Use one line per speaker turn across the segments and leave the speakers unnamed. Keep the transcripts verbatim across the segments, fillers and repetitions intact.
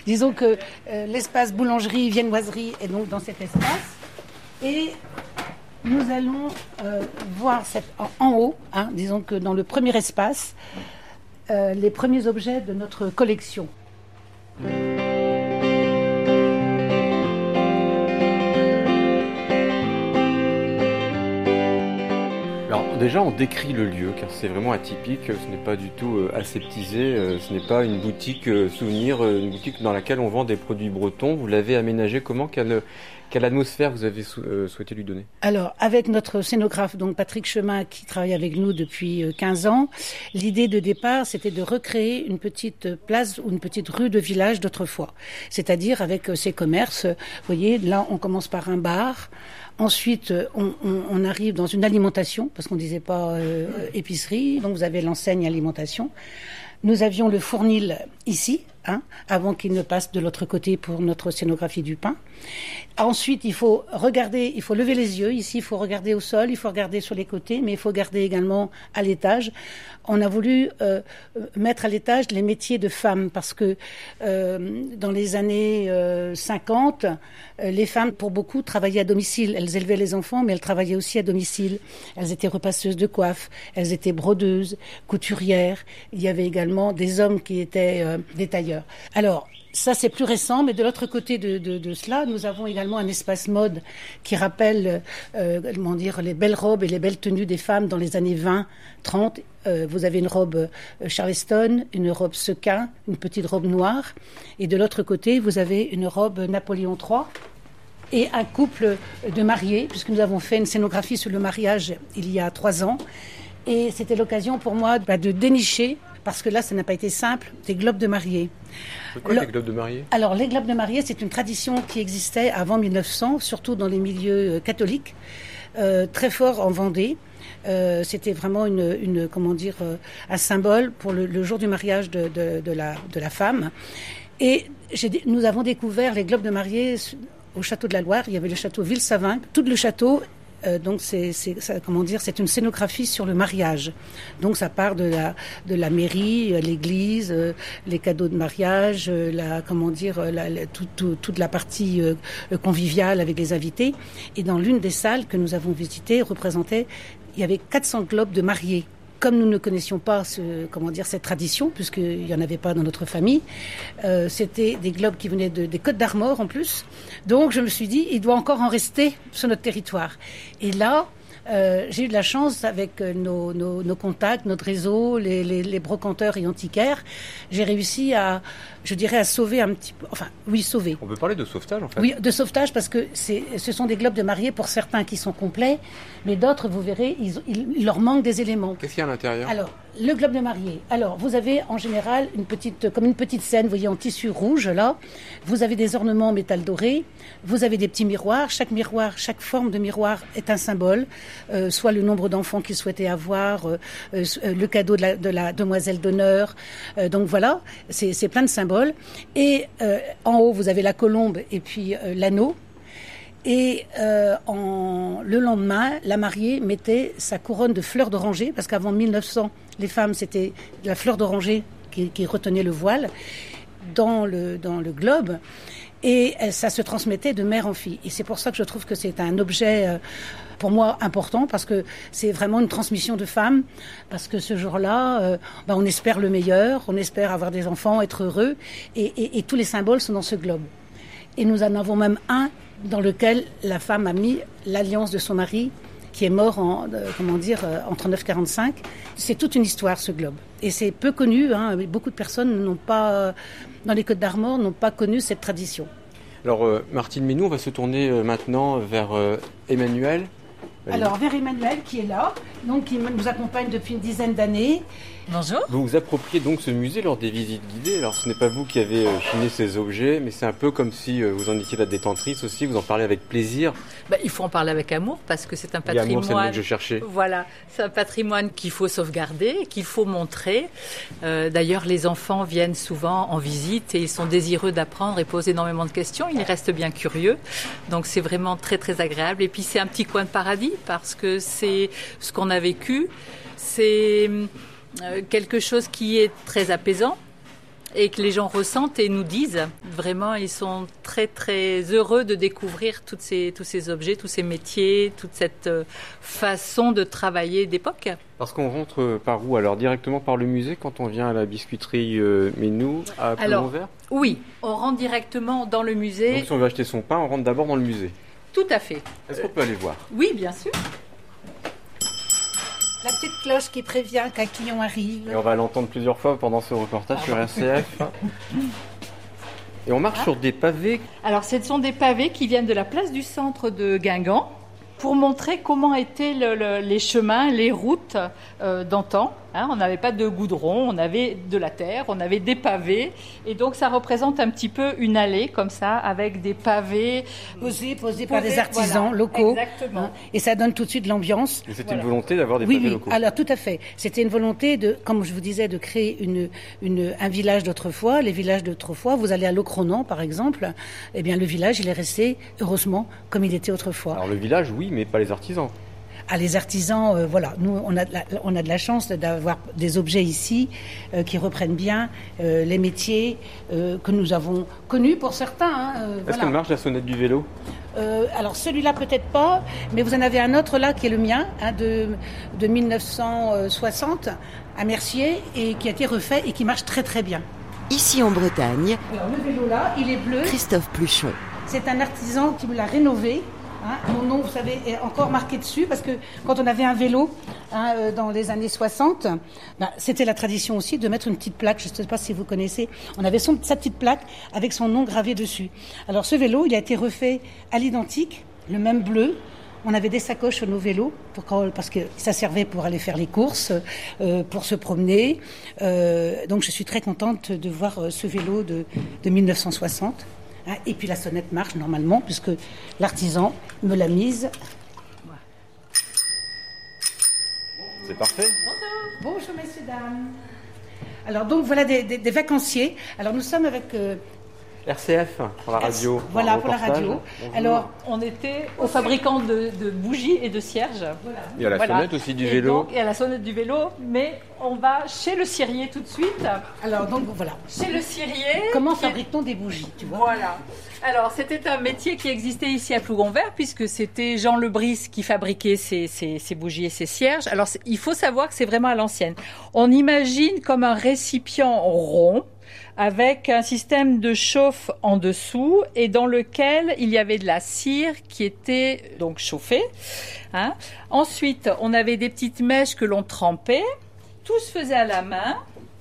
Disons que euh, l'espace boulangerie, viennoiserie est donc dans cet espace. Et nous allons euh, voir cette, en, en haut, hein, disons que dans le premier espace, euh, les premiers objets de notre collection.
Alors déjà, on décrit le lieu, car c'est vraiment atypique, ce n'est pas du tout euh, aseptisé, euh, ce n'est pas une boutique euh, souvenir, euh, une boutique dans laquelle on vend des produits bretons. Vous l'avez aménagé comment ? Quelle, quelle atmosphère vous avez sou- euh, souhaité lui donner ?
Alors, avec notre scénographe, donc Patrick Chemin, qui travaille avec nous depuis quinze ans, l'idée de départ, c'était de recréer une petite place ou une petite rue de village d'autrefois. C'est-à-dire avec ces commerces, vous voyez, là, on commence par un bar. Ensuite, on, on, on arrive dans une alimentation, parce qu'on ne disait pas euh, épicerie, donc vous avez l'enseigne alimentation. Nous avions le fournil ici, hein, avant qu'il ne passe de l'autre côté pour notre scénographie du pain. Ensuite, il faut regarder, il faut lever les yeux. Ici, il faut regarder au sol, il faut regarder sur les côtés, mais il faut regarder également à l'étage. On a voulu euh, mettre à l'étage les métiers de femmes parce que euh, dans les années euh, cinquante, euh, les femmes, pour beaucoup, travaillaient à domicile. Elles élevaient les enfants, mais elles travaillaient aussi à domicile. Elles étaient repasseuses de coiffe, elles étaient brodeuses, couturières. Il y avait également des hommes qui étaient euh, des tailleurs. Alors, ça, c'est plus récent, mais de l'autre côté de, de, de cela, nous avons également un espace mode qui rappelle euh, comment dire, les belles robes et les belles tenues des femmes dans les années vingt, trente. Euh, vous avez une robe euh, Charleston, une robe sequin, une petite robe noire. Et de l'autre côté, vous avez une robe Napoléon trois et un couple de mariés, puisque nous avons fait une scénographie sur le mariage il y a trois ans. Et c'était l'occasion pour moi bah, de dénicher, parce que là, ça n'a pas été simple, des globes de mariée.
C'est quoi, le... les globes de mariée ?
Alors, les globes de mariée, c'est une tradition qui existait avant mille neuf cents, surtout dans les milieux catholiques, euh, très fort en Vendée. Euh, c'était vraiment une, une, comment dire, euh, un symbole pour le, le jour du mariage de, de, de, la, de la femme. Et j'ai, nous avons découvert les globes de mariée au château de la Loire. Il y avait le château Ville-Savin. Tout le château... Euh, donc c'est, c'est ça, comment dire, c'est une scénographie sur le mariage. Donc ça part de la de la mairie, l'église, euh, les cadeaux de mariage, euh, la comment dire, la, la, tout, tout, toute la partie euh, conviviale avec les invités. Et dans l'une des salles que nous avons visitées, représentait, il y avait quatre cents globes de mariés. Comme nous ne connaissions pas ce, comment dire, cette tradition, puisqu'il n'y en avait pas dans notre famille, euh, c'était des globes qui venaient de, des Côtes d'Armor en plus. Donc je me suis dit, il doit encore en rester sur notre territoire. Et là, euh, j'ai eu de la chance avec nos, nos, nos contacts, notre réseau, les, les, les brocanteurs et antiquaires. J'ai réussi à, je dirais, à sauver un petit peu. Enfin, oui, sauver.
On peut parler de sauvetage, en fait.
Oui, de sauvetage, parce que c'est, ce sont des globes de mariée pour certains qui sont complets, mais d'autres, vous verrez, ils, il, il leur manque des éléments.
Qu'est-ce qu'il y a à l'intérieur ?
Alors, le globe de mariée. Alors, vous avez en général une petite, comme une petite scène, vous voyez, en tissu rouge, là. Vous avez des ornements en métal doré. Vous avez des petits miroirs. Chaque miroir, chaque forme de miroir est un symbole. Euh, soit le nombre d'enfants qu'ils souhaitaient avoir, euh, euh, le cadeau de la, de la demoiselle d'honneur. Euh, donc voilà, c'est, c'est plein de symboles. Et euh, en haut, vous avez la colombe et puis euh, l'anneau. Et euh, en, le lendemain, la mariée mettait sa couronne de fleurs d'oranger, parce qu'avant mille neuf cents, les femmes, c'était la fleur d'oranger qui, qui retenait le voile dans le, dans le globe. Et ça se transmettait de mère en fille. Et c'est pour ça que je trouve que c'est un objet, euh, pour moi, important, parce que c'est vraiment une transmission de femmes, parce que ce jour-là, euh, ben, on espère le meilleur, on espère avoir des enfants, être heureux, et, et, et tous les symboles sont dans ce globe. Et nous en avons même un dans lequel la femme a mis l'alliance de son mari, qui est mort en, euh, comment dire, euh, en trente-neuf quarante-cinq. C'est toute une histoire, ce globe. Et c'est peu connu, hein, beaucoup de personnes n'ont pas, euh, dans les Côtes d'Armor, n'ont pas connu cette tradition.
Alors, euh, Martine Ménou, on va se tourner euh, maintenant vers euh, Emmanuel.
Alors, vers Emmanuel, qui est là, donc qui nous accompagne depuis une dizaine d'années.
Bonjour.
Vous vous appropriez donc ce musée lors des visites guidées. Alors, ce n'est pas vous qui avez euh, chiné ces objets, mais c'est un peu comme si euh, vous en étiez la détentrice aussi, vous en parlez avec plaisir.
Bah, il faut en parler avec amour, parce que c'est un
Et
patrimoine...
amour, c'est le mot que je cherchais.
Voilà, c'est un patrimoine qu'il faut sauvegarder, qu'il faut montrer. Euh, d'ailleurs, les enfants viennent souvent en visite et ils sont désireux d'apprendre et posent énormément de questions. Ils restent bien curieux. Donc, c'est vraiment très, très agréable. Et puis, c'est un petit coin de paradis, parce que c'est ce qu'on a vécu. C'est... quelque chose qui est très apaisant. et que les gens ressentent et nous disent. Vraiment, ils sont très très heureux de découvrir toutes ces, tous ces objets, tous ces métiers, toute cette façon de travailler d'époque.
Parce qu'on rentre par où? Alors directement par le musée quand on vient à la biscuiterie euh, Ménou à Ploumont-Vert?
Oui, on rentre directement dans le musée.
Donc si on veut acheter son pain, on rentre d'abord dans le musée?
Tout à fait.
Est-ce qu'on peut aller voir?
Oui, bien sûr.
La petite cloche qui prévient qu'un client arrive.
Et on va l'entendre plusieurs fois pendant ce reportage sur R C F. Et on marche ah. sur des pavés.
Alors, ce sont des pavés qui viennent de la place du centre de Guingamp pour montrer comment étaient le, le, les chemins, les routes euh, d'antan. Hein, on n'avait pas de goudron, on avait de la terre, on avait des pavés. Et donc, ça représente un petit peu une allée comme ça, avec des pavés.
Posés, posés par des artisans voilà, locaux.
Exactement. Hein,
et ça donne tout de suite l'ambiance.
Et c'était voilà. une volonté d'avoir des
oui,
pavés
oui,
locaux.
Alors tout à fait. C'était une volonté de, comme je vous disais, de créer une, une, un village d'autrefois. Les villages d'autrefois, vous allez à Locronan par exemple, eh bien le village, il est resté, heureusement, comme il était autrefois.
Alors le village, oui, mais pas les artisans.
Ah, les artisans, euh, voilà, nous on a, de la, on a de la chance d'avoir des objets ici euh, qui reprennent bien euh, les métiers euh, que nous avons connus pour certains. Hein, euh,
Est-ce
voilà.
qu'elle marche la sonnette du vélo?
euh, Alors celui-là peut-être pas, mais vous en avez un autre là qui est le mien, hein, de, de mille neuf cent soixante à Mercier et qui a été refait et qui marche très très bien.
Ici en Bretagne,
alors, le vélo là, il est bleu.
Christophe Pluchon.
C'est un artisan qui me l'a rénové. Hein, mon nom, vous savez, est encore marqué dessus parce que quand on avait un vélo hein, euh, dans les années soixante, ben, c'était la tradition aussi de mettre une petite plaque, je ne sais pas si vous connaissez, on avait son, sa petite plaque avec son nom gravé dessus. Alors ce vélo, il a été refait à l'identique, le même bleu. On avait des sacoches sur nos vélos pour, parce que ça servait pour aller faire les courses, euh, pour se promener. Euh, donc je suis très contente de voir ce vélo de, de mille neuf cent soixante. Et puis la sonnette marche normalement puisque l'artisan me l'a mise.
C'est parfait.
Bonjour. Bonjour messieurs, dames. Alors donc voilà des, des, des vacanciers. Alors nous sommes avec... Euh,
R C F pour la radio.
Voilà, pour la radio.
Bonjour.
Alors, on était au fabricant de, de bougies et de cierges.
Voilà. Il y a la voilà. sonnette aussi du
et
vélo.
Donc, il y a la sonnette du vélo, mais on va chez le cirier tout de suite.
Alors, donc voilà.
Chez le cirier.
Comment fabrique-t-on des bougies, tu vois?
Voilà. Alors, c'était un métier qui existait ici à Ploumont-Vert, puisque c'était Jean Lebris qui fabriquait ces, ces, ces bougies et ces cierges. Alors, il faut savoir que c'est vraiment à l'ancienne. On imagine comme un récipient rond, avec un système de chauffe en dessous et dans lequel il y avait de la cire qui était donc chauffée. Hein. Ensuite, on avait des petites mèches que l'on trempait. Tout se faisait à la main.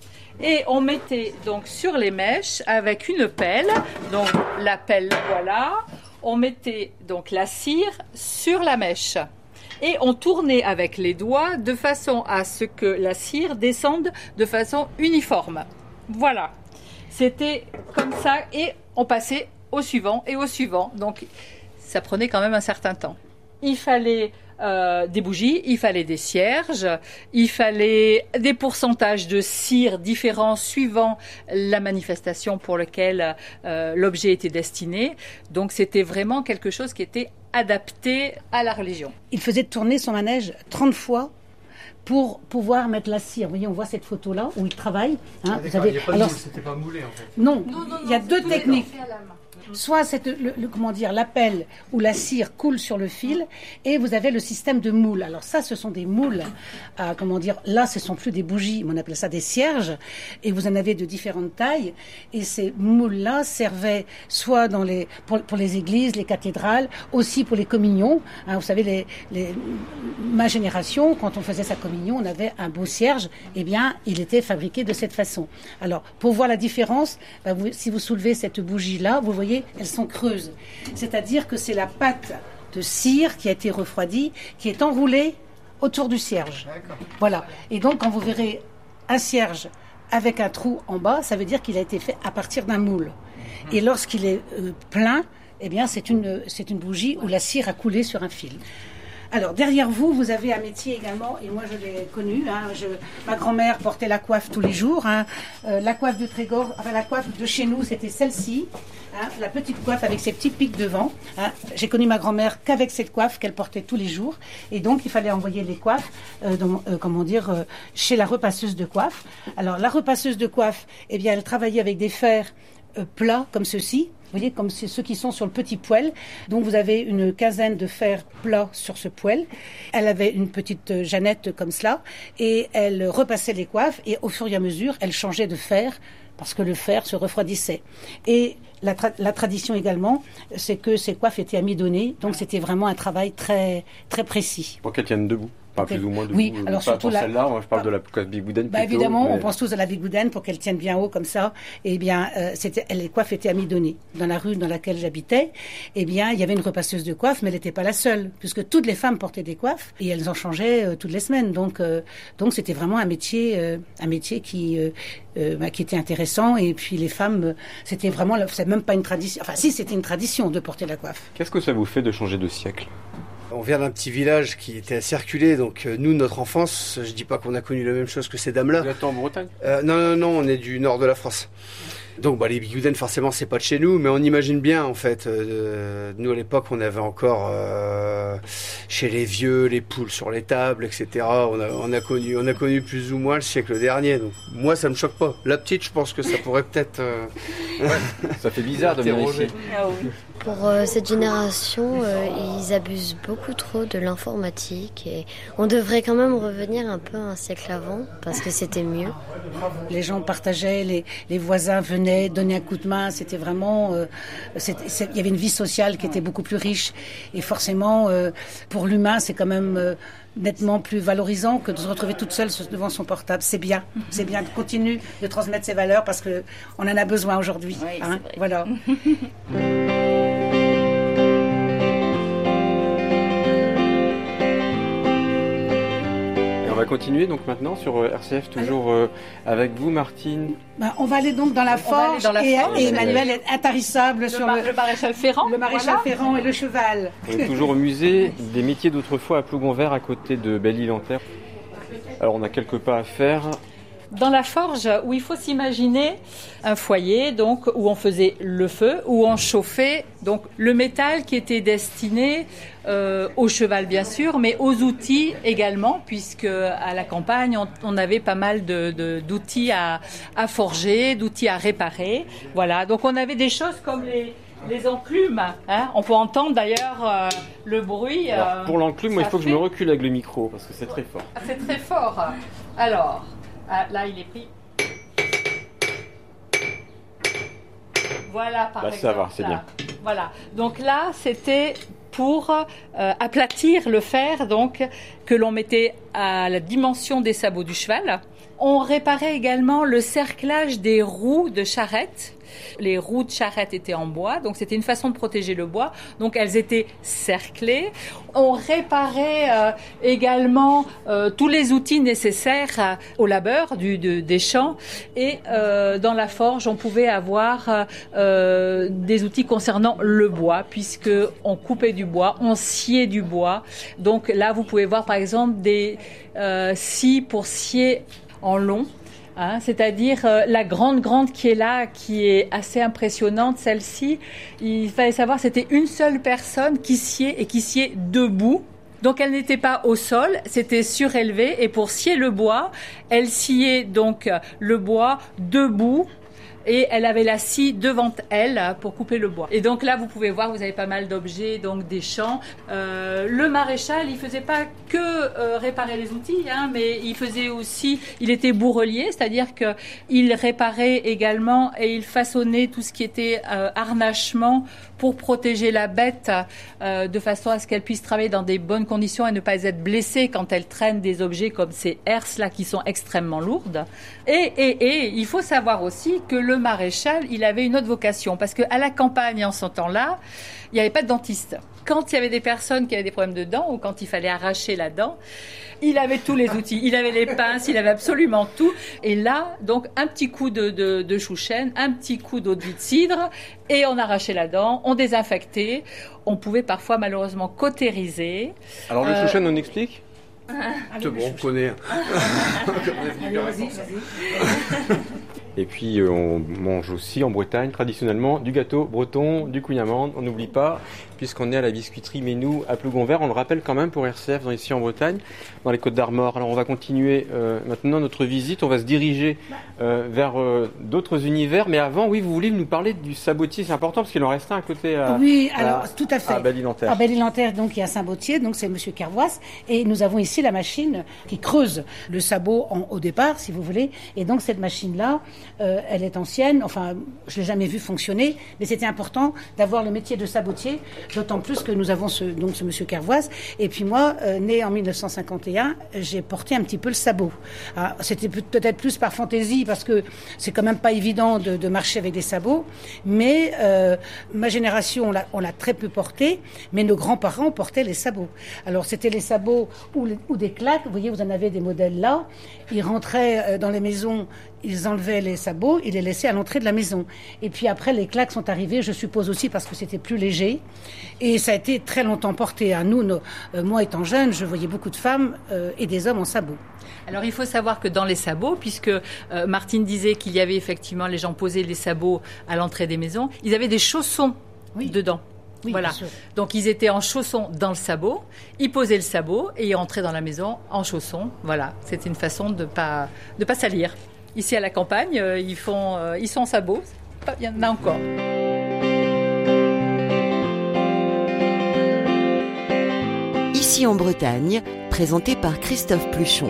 Et on mettait donc sur les mèches avec une pelle. Donc la pelle, voilà. On mettait donc la cire sur la mèche. Et on tournait avec les doigts de façon à ce que la cire descende de façon uniforme. Voilà. C'était comme ça et on passait au suivant et au suivant. Donc ça prenait quand même un certain temps. Il fallait euh, des bougies, il fallait des cierges, il fallait des pourcentages de cire différents suivant la manifestation pour laquelle euh, l'objet était destiné. Donc c'était vraiment quelque chose qui était adapté à la religion.
Il faisait tourner son manège trente fois pour pouvoir mettre la cire. Vous voyez, on voit cette photo-là où il travaille. Hein,
ah,
vous avez...
Il n'y a pas
Alors,
de moule, c'était pas moulé en fait.
Non,
non, non
il y a
non,
deux techniques.
Mmh.
Soit c'est le, le, comment dire, la pelle où la cire coule sur le fil et vous avez le système de moule. Alors ça, ce sont des moules. Euh, comment dire, là, ce sont plus des bougies, mais on appelle ça des cierges. Et vous en avez de différentes tailles. Et ces moules-là servaient soit dans les, pour, pour les églises, les cathédrales, aussi pour les communions. Hein, vous savez, les, les, ma génération, quand on faisait sa communion, on avait un beau cierge. Eh bien, il était fabriqué de cette façon. Alors, pour voir la différence, ben vous, si vous soulevez cette bougie-là, vous voyez, elles sont creuses. C'est-à-dire que c'est la pâte de cire qui a été refroidie, qui est enroulée autour du cierge. Voilà. Et donc, quand vous verrez un cierge avec un trou en bas, ça veut dire qu'il a été fait à partir d'un moule. Et lorsqu'il est euh, plein, eh bien, c'est une, c'est une bougie où la cire a coulé sur un fil. Alors, derrière vous, vous avez un métier également, et moi je l'ai connu. Hein, je, ma grand-mère portait la coiffe tous les jours. Hein, euh, la coiffe de Trégor, enfin la coiffe de chez nous, c'était celle-ci. Hein, la petite coiffe avec ses petits pics devant. Hein. J'ai connu ma grand-mère qu'avec cette coiffe qu'elle portait tous les jours. Et donc, il fallait envoyer les coiffes, euh, dans, euh, comment dire, euh, chez la repasseuse de coiffe. Alors, la repasseuse de coiffe, eh bien, elle travaillait avec des fers euh, plats comme ceux-ci. Vous voyez, comme c'est ceux qui sont sur le petit poêle. Donc, vous avez une quinzaine de fers plats sur ce poêle. Elle avait une petite Jeannette comme cela. Et elle repassait les coiffes. Et au fur et à mesure, elle changeait de fer parce que le fer se refroidissait. Et la, tra- la tradition également, c'est que ces coiffes étaient amidonnées. Donc, c'était vraiment un travail très, très précis.
Pour qu'elles tiennent debout. Pas plus ou moins debout.
Oui,
euh,
alors
pas
surtout
pour
la...
celle-là, moi je parle de la coiffe bigoudaine.
Bah
plutôt,
évidemment,
mais...
on pense tous à la bigoudaine pour qu'elle tienne bien haut comme ça. Et bien, euh, c'était, les coiffes étaient amidonnées. Dans la rue dans laquelle j'habitais, eh bien, il y avait une repasseuse de coiffe, mais elle n'était pas la seule, puisque toutes les femmes portaient des coiffes et elles en changeaient euh, toutes les semaines. Donc, euh, donc c'était vraiment un métier, euh, un métier qui, euh, euh, bah, qui était intéressant. Et puis les femmes, euh, c'était vraiment, c'est même pas une tradition. Enfin, si, c'était une tradition de porter la coiffe.
Qu'est-ce que ça vous fait de changer de siècle ?
On vient d'un petit village qui était assez reculé, donc euh, nous, notre enfance, je dis pas qu'on a connu la même chose que ces dames-là.
Vous êtes en Bretagne ?
euh, Non, non, non, on est du nord de la France. Donc bah, les bigoudaines, forcément, c'est pas de chez nous, mais on imagine bien, en fait. Euh, nous, à l'époque, on avait encore, euh, chez les vieux, les poules sur les tables, et cetera. On a, on a connu, on a connu plus ou moins le siècle dernier. Donc moi, ça me choque pas. La petite, je pense que ça pourrait peut-être... Euh...
Ouais, ça fait bizarre de venir ici.
Ah oui.
Pour euh, cette génération, euh, ils abusent beaucoup trop de l'informatique et on devrait quand même revenir un peu un siècle avant parce que c'était mieux.
Les gens partageaient, les, les voisins venaient donner un coup de main. C'était vraiment, euh, c'était, c'est, il y avait une vie sociale qui était beaucoup plus riche et forcément euh, pour l'humain c'est quand même euh, nettement plus valorisant que de se retrouver toute seule devant son portable. C'est bien, c'est bien de continuer de transmettre ces valeurs parce que on en a besoin aujourd'hui.
Oui,
hein,
c'est vrai.
voilà.
On va continuer donc maintenant sur euh, R C F, toujours euh, avec vous Martine.
Ben, on va aller donc dans la
On va aller
forge
dans la
et,
forge.
et Emmanuel est intarissable
Le,
sur
mar-
le,
le maréchal Ferrand.
le maréchal
voilà.
Ferrand et le cheval.
On est toujours au musée des métiers d'autrefois à Plougonvert à côté de Belle-Île-en-Terre. Alors on a quelques pas à faire.
Dans la forge, où il faut s'imaginer un foyer, donc où on faisait le feu, où on chauffait donc le métal qui était destiné euh, au cheval bien sûr, mais aux outils également, puisque à la campagne on, on avait pas mal de, de, d'outils à, à forger, d'outils à réparer. Voilà, donc on avait des choses comme les Les enclumes, hein, on peut entendre d'ailleurs euh, le bruit.
Alors,
euh,
pour l'enclume, moi, il
ça
faut que je
fait-
me recule avec le micro parce que c'est très fort.
Ah, c'est très fort. Alors, ah, là il est pris. Voilà par
Là,
exemple.
ça va, c'est
là.
bien.
Voilà. Donc là, c'était pour euh, aplatir le fer, donc que l'on mettait à la dimension des sabots du cheval. On réparait également le cerclage des roues de charrette. Les roues de charrette étaient en bois, donc c'était une façon de protéger le bois. Donc elles étaient cerclées. On réparait euh, également euh, tous les outils nécessaires euh, au labeur du, de, des champs. Et euh, dans la forge, on pouvait avoir euh, des outils concernant le bois, puisque on coupait du bois, on sciait du bois. Donc là, vous pouvez voir par exemple des euh, scies pour scier en long. Hein, c'est-à-dire euh, la grande grande qui est là, qui est assez impressionnante, celle-ci, il fallait savoir c'était une seule personne qui sciait et qui sciait debout. Donc elle n'était pas au sol, c'était surélevé et pour scier le bois, elle sciait donc le bois debout. Et elle avait la scie devant elle pour couper le bois. Et donc là, vous pouvez voir, vous avez pas mal d'objets, donc des champs. Euh, le maréchal, il faisait pas que euh, réparer les outils, hein, mais il faisait aussi, il était bourrelier, c'est-à-dire que il réparait également et il façonnait tout ce qui était euh, harnachement pour protéger la bête euh, de façon à ce qu'elle puisse travailler dans des bonnes conditions et ne pas être blessée quand elle traîne des objets comme ces herses là qui sont extrêmement lourdes. Et, et, et il faut savoir aussi que le le maréchal, il avait une autre vocation, parce qu'à la campagne, en ce temps-là, il n'y avait pas de dentiste. Quand il y avait des personnes qui avaient des problèmes de dents, ou quand il fallait arracher la dent, il avait tous les outils. Il avait les pinces, il avait absolument tout. Et là, donc, un petit coup de, de, de chou-chêne, un petit coup d'eau de vie de cidre, et on arrachait la dent, on désinfectait. On pouvait parfois, malheureusement, cautériser.
Alors, le euh... chou-chêne, on explique ?
C'est bon, on connaît.
Allez, vas-y, vas-y.
Et puis euh, on mange aussi en Bretagne traditionnellement du gâteau breton, du couignamande, on n'oublie pas, puisqu'on est à la biscuiterie Ménou à Plougonvert, on le rappelle quand même pour R C F dans, ici en Bretagne, dans les Côtes d'Armor. Alors on va continuer euh, maintenant notre visite, on va se diriger euh, vers euh, d'autres univers, mais avant, oui, vous voulez nous parler du sabotier, c'est important parce qu'il en reste un à côté à,
oui, alors,
à,
tout à fait.
à Belle-Île-en-Terre.
À Belle-Île-en-Terre, donc il y a Saint-Bautier, donc c'est Monsieur Kervois, et nous avons ici la machine qui creuse le sabot en, au départ, si vous voulez, et donc cette machine-là, euh, elle est ancienne, enfin, je l'ai jamais vue fonctionner, mais c'était important d'avoir le métier de sabotier, d'autant plus que nous avons ce, donc ce monsieur Kervois. Et puis moi, euh, né en mille neuf cent cinquante et un, j'ai porté un petit peu le sabot. Alors, c'était peut-être plus par fantaisie, parce que c'est quand même pas évident de, de marcher avec des sabots, mais euh, ma génération, on l'a, on l'a très peu porté, mais nos grands-parents portaient les sabots. Alors, c'était les sabots ou, les, ou des claques, vous voyez, vous en avez des modèles là, ils rentraient dans les maisons, ils enlevaient les sabots, ils les laissaient à l'entrée de la maison. Et puis après, les claques sont arrivées, je suppose aussi parce que c'était plus léger. Et ça a été très longtemps porté. À nous, nos, euh, moi étant jeune, je voyais beaucoup de femmes euh, et des hommes en sabots.
Alors il faut savoir que dans les sabots, puisque euh, Martine disait qu'il y avait effectivement, les gens posaient les sabots à l'entrée des maisons, ils avaient des chaussons oui. dedans.
Oui,
voilà. Donc ils étaient en chaussons dans le sabot, ils posaient le sabot et ils rentraient dans la maison en chaussons. Voilà, c'était une façon de pas de pas salir. Ici à la campagne, euh, ils font, euh, ils sont en sabots. Il y en a encore.
Ici en Bretagne, présenté par Christophe Pluchon.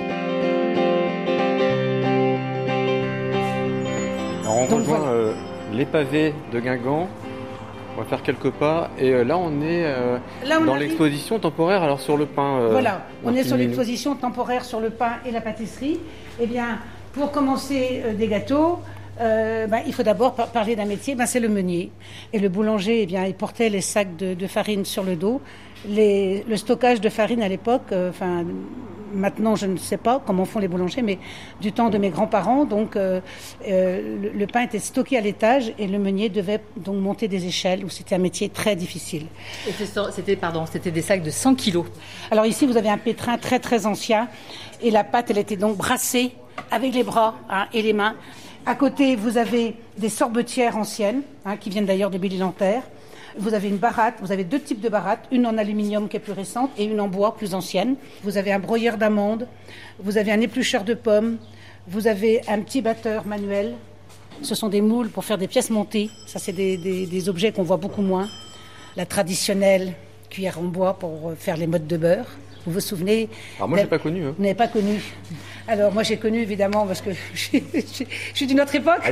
Alors on rejoint voilà. euh, les pavés de Guingamp. On va faire quelques pas et euh, là on est euh, là, on dans arrive... l'exposition temporaire alors sur le pain. Euh,
voilà, on est sur l'exposition temporaire sur le pain et la pâtisserie. Eh bien, pour commencer euh, des gâteaux, euh, ben, il faut d'abord par- parler d'un métier, ben, c'est le meunier. Et le boulanger, eh bien, il portait les sacs de, de farine sur le dos. Les, le stockage de farine à l'époque, enfin, euh, maintenant je ne sais pas comment font les boulangers, mais du temps de mes grands-parents, donc euh, euh, le, le pain était stocké à l'étage et le meunier devait donc monter des échelles où c'était un métier très difficile.
Et c'était, pardon, c'était des sacs de cent kilos.
Alors ici vous avez un pétrin très très ancien et la pâte elle était donc brassée avec les bras hein, et les mains. À côté vous avez des sorbetières anciennes hein, qui viennent d'ailleurs de Belle-Île-en-Terre. Vous avez une baratte, vous avez deux types de barattes, une en aluminium qui est plus récente et une en bois plus ancienne. Vous avez un broyeur d'amandes, vous avez un éplucheur de pommes, vous avez un petit batteur manuel. Ce sont des moules pour faire des pièces montées. Ça, c'est des, des, des objets qu'on voit beaucoup moins. La traditionnelle cuillère en bois pour faire les mottes de beurre. Vous vous souvenez?
Alors moi, je n'ai pas connu. Hein.
Vous n'avez pas connu. Alors moi, j'ai connu évidemment parce que je, je, je, je suis d'une autre époque.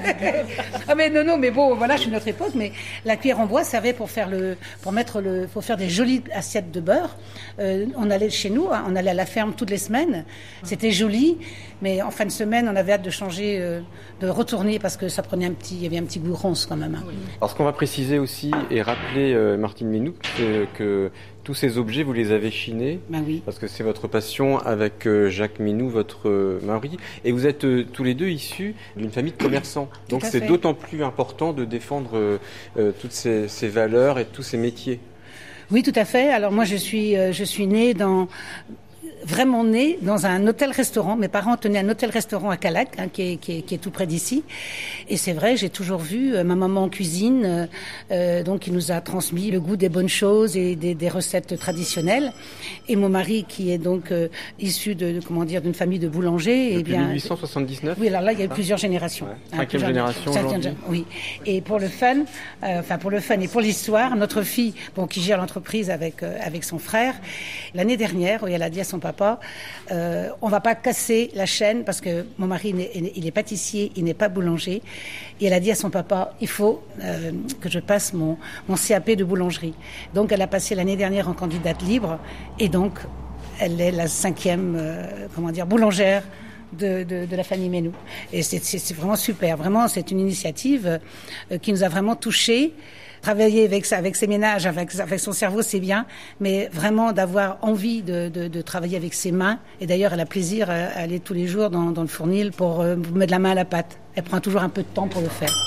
Ah mais non non, mais bon, voilà, je suis d'une autre époque. Mais la cuillère en bois servait pour faire le, pour mettre le, pour faire des jolies assiettes de beurre. Euh, on allait chez nous, hein, on allait à la ferme toutes les semaines. C'était joli, mais en fin de semaine, on avait hâte de changer, euh, de retourner parce que ça prenait un petit, il y avait un petit goût ronce quand même. Hein.
Alors ce qu'on va préciser aussi et rappeler, euh, Martine Ménou, que, que tous ces objets, vous les avez chinés,
ben oui.
Parce que c'est votre passion avec euh, Jacques Ménou, votre euh, mari, et vous êtes euh, tous les deux issus d'une famille de commerçants. Donc c'est fait. D'autant plus important de défendre euh, euh, toutes ces, ces valeurs et tous ces métiers.
Oui, tout à fait. Alors moi, je suis, euh, je suis née dans... vraiment née dans un hôtel-restaurant. Mes parents tenaient un hôtel-restaurant à Calac, hein, qui, est, qui, est, qui est tout près d'ici. Et c'est vrai, j'ai toujours vu euh, ma maman en cuisine, euh, donc qui nous a transmis le goût des bonnes choses et des, des recettes traditionnelles. Et mon mari, qui est donc euh, issu de, de comment dire d'une famille de boulangers.
Depuis
et bien,
mille huit cent soixante-dix-neuf.
Oui, alors là, il y a eu plusieurs générations.
Ouais.
Hein,
Cinquième génération aujourd'hui.
Oui. Et pour le fun, euh, enfin pour le fun et pour l'histoire, notre fille, bon, qui gère l'entreprise avec euh, avec son frère, l'année dernière, où elle a dit à son papa, euh, on va pas casser la chaîne parce que mon mari il est, il est pâtissier, il n'est pas boulanger. Et elle a dit à son papa, il faut euh, que je passe mon mon C A P de boulangerie. Donc elle a passé l'année dernière en candidate libre et donc elle est la cinquième, euh, comment dire, boulangère de, de, de la famille Menou. Et c'est, c'est, c'est vraiment super. Vraiment, c'est une initiative euh, qui nous a vraiment touchés. Travailler avec ça, avec ses ménages, avec, avec son cerveau, c'est bien, mais vraiment d'avoir envie de, de, de travailler avec ses mains. Et d'ailleurs, elle a plaisir à aller tous les jours dans, dans le fournil pour euh, mettre la main à la pâte. Elle prend toujours un peu de temps pour le faire.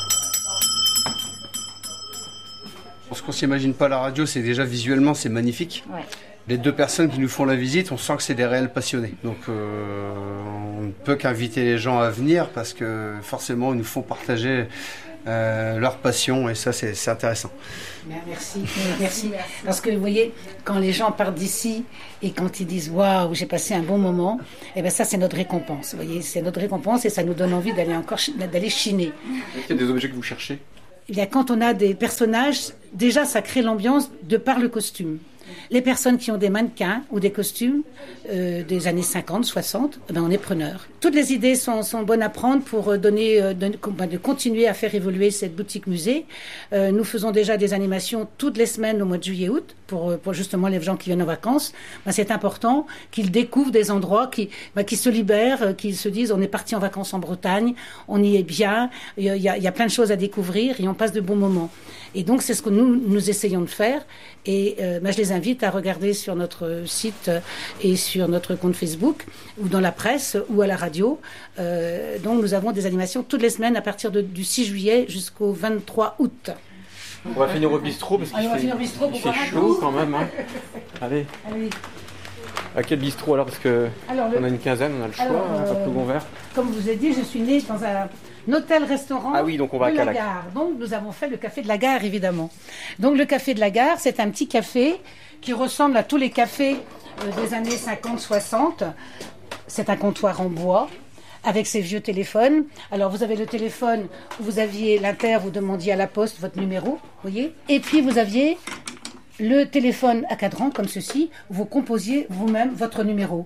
Ce qu'on s'imagine pas à la radio, c'est déjà visuellement, c'est magnifique. Ouais. Les deux personnes qui nous font la visite, on sent que c'est des réels passionnés. Donc euh, on ne peut qu'inviter les gens à venir parce que forcément, ils nous font partager euh, leur passion et ça, c'est, c'est intéressant.
Merci, merci. Parce que vous voyez, quand les gens partent d'ici et quand ils disent waouh, j'ai passé un bon moment, et ben ça, c'est notre récompense. Vous voyez, c'est notre récompense et ça nous donne envie d'aller encore d'aller chiner.
Il y a des objets que vous cherchez?
Eh bien, quand on a des personnages, déjà, ça crée l'ambiance de par le costume. Les personnes qui ont des mannequins ou des costumes euh, des années cinquante, soixante, ben on est preneur. Toutes les idées sont, sont bonnes à prendre pour donner, euh, de, de continuer à faire évoluer cette boutique musée. Euh, nous faisons déjà des animations toutes les semaines au mois de juillet-août pour, pour justement les gens qui viennent en vacances. Ben, c'est important qu'ils découvrent des endroits, qui, ben, qui se libèrent, qu'ils se disent on est parti en vacances en Bretagne, on y est bien, il y a, il y a plein de choses à découvrir et on passe de bons moments. Et donc c'est ce que nous, nous essayons de faire. Et euh, ben, je les invite à regarder sur notre site et sur notre compte Facebook ou dans la presse ou à la radio. Euh, donc nous avons des animations toutes les semaines à partir de, du six juillet jusqu'au vingt-trois août.
On va finir au bistrot parce qu'il
Allez,
fait,
au bistrot
il fait chaud quand même. Hein. Allez.
Allez.
À quel bistrot alors? Parce que alors, le... on a une quinzaine, on a le choix, alors, euh, un peu Gonvert.
Comme je vous ai dit, je suis née dans un hôtel-restaurant
ah oui, donc on va
de
à
la gare. Donc nous avons fait le café de la gare, évidemment. Donc le café de la gare, c'est un petit café qui ressemble à tous les cafés euh, des années cinquante soixante. C'est un comptoir en bois avec ses vieux téléphones. Alors vous avez le téléphone, vous aviez l'inter, vous demandiez à la poste votre numéro, vous voyez. Et puis vous aviez le téléphone à cadran comme ceci, vous composiez vous-même votre numéro.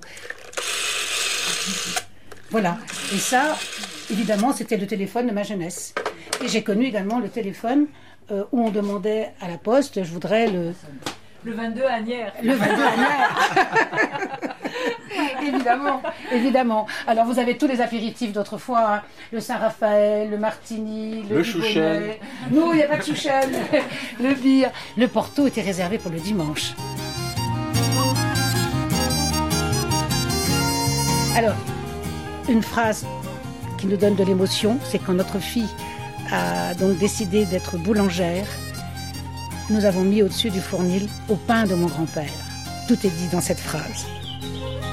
Voilà. Et ça, évidemment, c'était le téléphone de ma jeunesse. Et j'ai connu également le téléphone euh, où on demandait à la poste, je voudrais le...
Le vingt-deux Agnières.
Le vingt-deux Agnières. Évidemment, évidemment. Alors vous avez tous les apéritifs d'autrefois, hein. Le Saint-Raphaël, le Martini, le,
le Chouchen.
Non, il n'y a pas de Chouchen. Le bière. Le Porto était réservé pour le dimanche. Alors, une phrase qui nous donne de l'émotion, c'est quand notre fille a donc décidé d'être boulangère, nous avons mis au-dessus du fournil au pain de mon grand-père. Tout est dit dans cette phrase.